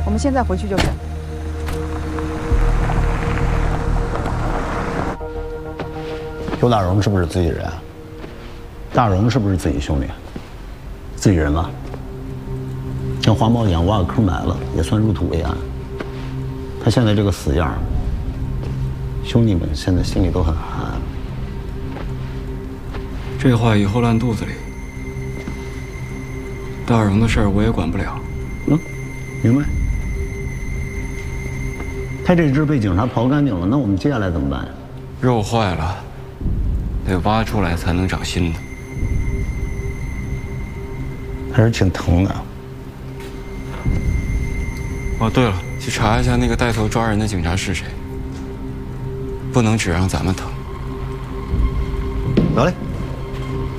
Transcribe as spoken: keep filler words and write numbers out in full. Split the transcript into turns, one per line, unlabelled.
我们现在回去就走。
邱大荣是不是自己人？大荣是不是自己兄弟？自己人吧。像黄毛一样挖个坑埋了，也算入土为安。他现在这个死样，兄弟们现在心里都很寒。
这话以后烂肚子里。大荣的事儿我也管不了。
嗯，明白。他这只被警察刨干净了，那我们接下来怎么办呀？
肉坏了，得挖出来才能长新的。
还是挺疼的。
哦，对了，去查一下那个带头抓人的警察是谁，不能只让咱们疼。
得嘞。